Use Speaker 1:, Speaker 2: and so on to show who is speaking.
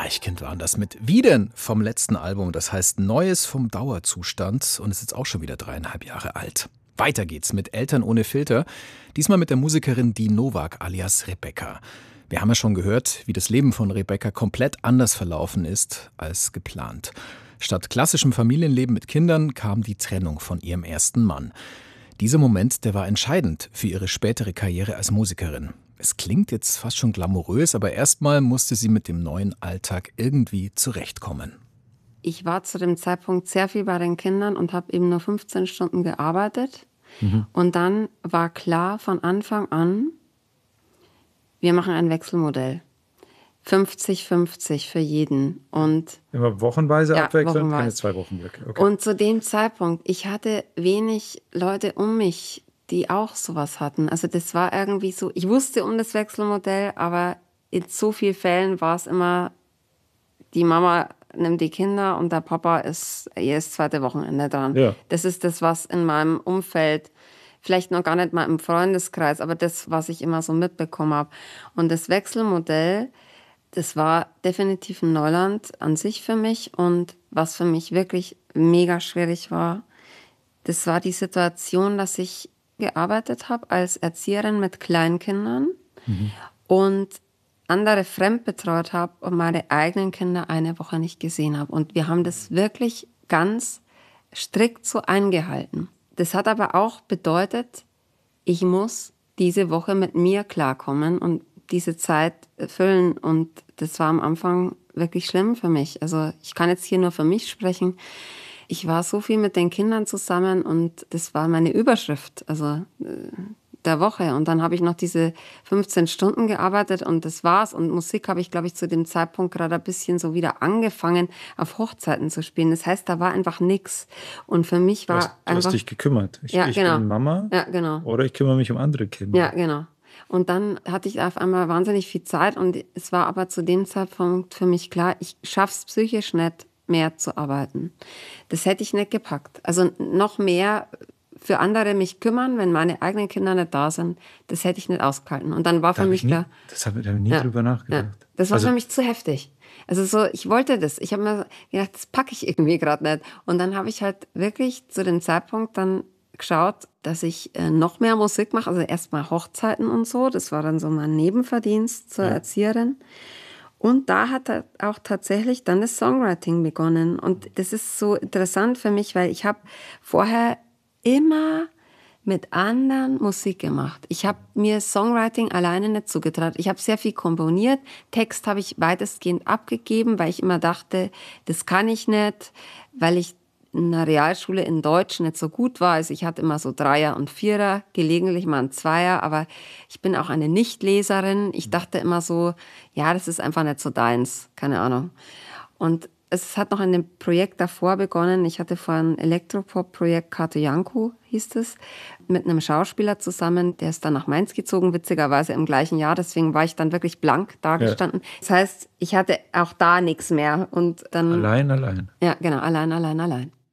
Speaker 1: Deichkind waren das mit Wieden vom letzten Album. Das heißt Neues vom Dauerzustand und ist jetzt auch schon wieder 3,5 Jahre alt. Weiter geht's mit Eltern ohne Filter. Diesmal mit der Musikerin Die Nowak alias Rebecca. Wir haben ja schon gehört, wie das Leben von Rebecca komplett anders verlaufen ist als geplant. Statt klassischem Familienleben mit Kindern kam die Trennung von ihrem ersten Mann. Dieser Moment, der war entscheidend für ihre spätere Karriere als Musikerin. Es klingt jetzt fast schon glamourös, aber erstmal musste sie mit dem neuen Alltag irgendwie zurechtkommen.
Speaker 2: Ich war zu dem Zeitpunkt sehr viel bei den Kindern und habe eben nur 15 Stunden gearbeitet. Und dann war klar von Anfang an, wir machen ein Wechselmodell. 50-50 für jeden. Und
Speaker 3: immer wochenweise abwechselnd,
Speaker 2: wochenweise.
Speaker 3: keine 2 Wochen weg. Okay.
Speaker 2: Und zu dem Zeitpunkt, ich hatte wenig Leute um mich, die auch sowas hatten. Also das war irgendwie so, ich wusste um das Wechselmodell, aber in so vielen Fällen war es immer, die Mama nimmt die Kinder und der Papa ist jedes zweite Wochenende dran.
Speaker 3: Ja.
Speaker 2: Das ist das, was in meinem Umfeld, vielleicht noch gar nicht mal im Freundeskreis, aber das, was ich immer so mitbekommen habe. Und das Wechselmodell, das war definitiv ein Neuland an sich für mich. Und was für mich wirklich mega schwierig war, das war die Situation, dass ich gearbeitet habe als Erzieherin mit Kleinkindern und andere fremdbetreut habe und meine eigenen Kinder eine Woche nicht gesehen habe. Und wir haben das wirklich ganz strikt so eingehalten. Das hat aber auch bedeutet, ich muss diese Woche mit mir klarkommen und diese Zeit füllen. Und das war am Anfang wirklich schlimm für mich. Also ich kann jetzt hier nur für mich sprechen. Ich war so viel mit den Kindern zusammen und das war meine Überschrift, also der Woche. Und dann habe ich noch diese 15 Stunden gearbeitet und das war's. Und Musik habe ich, glaube ich, zu dem Zeitpunkt gerade ein bisschen so wieder angefangen, auf Hochzeiten zu spielen. Das heißt, da war einfach nichts. Und für mich war
Speaker 3: Du hast dich gekümmert. Ich
Speaker 2: genau.
Speaker 3: bin Mama oder ich kümmere mich um andere Kinder.
Speaker 2: Ja, genau. Und dann hatte ich auf einmal wahnsinnig viel Zeit und es war aber zu dem Zeitpunkt für mich klar, ich schaff's psychisch nicht mehr zu arbeiten. Das hätte ich nicht gepackt. Also noch mehr für andere mich kümmern, wenn meine eigenen Kinder nicht da sind, das hätte ich nicht ausgehalten. Und dann war für mich klar...
Speaker 3: Das habe ich nie drüber nachgedacht.
Speaker 2: Ja, das war für mich zu heftig. Also so, ich wollte das. Ich habe mir gedacht, das packe ich irgendwie gerade nicht. Und dann habe ich halt wirklich zu dem Zeitpunkt dann geschaut, dass ich noch mehr Musik mache. Also erstmal Hochzeiten und so. Das war dann so mein Nebenverdienst zur Erzieherin. Und da hat auch tatsächlich dann das Songwriting begonnen. Und das ist so interessant für mich, weil ich habe vorher immer mit anderen Musik gemacht. Ich habe mir Songwriting alleine nicht zugetraut. Ich habe sehr viel komponiert. Text habe ich weitestgehend abgegeben, weil ich immer dachte, das kann ich nicht, weil ich in der Realschule in Deutsch nicht so gut war. Also ich hatte immer so 3er und 4er, gelegentlich mal ein 2er, aber ich bin auch eine Nichtleserin. Ich dachte immer so, ja, das ist einfach nicht so deins, keine Ahnung. Und es hat noch in dem Projekt davor begonnen. Ich hatte vorher ein Elektropop-Projekt, Kato Janko hieß es, mit einem Schauspieler zusammen. Der ist dann nach Mainz gezogen, witzigerweise im gleichen Jahr. Deswegen war ich dann wirklich blank dagestanden. Ja. Das heißt, ich hatte auch da nichts mehr. Und dann
Speaker 3: Allein.
Speaker 2: Ja, genau, allein.